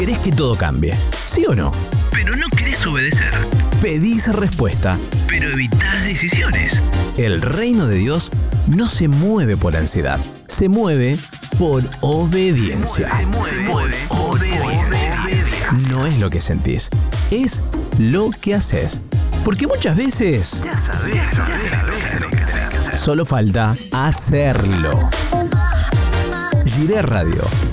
Querés que todo cambie, ¿sí o no? Pero no querés obedecer. Pedís respuesta. Pero evitás decisiones. El reino de Dios no se mueve por ansiedad, se mueve por obediencia. No es lo que sentís, es lo que haces. Porque muchas veces solo falta hacerlo. Jiré Radio.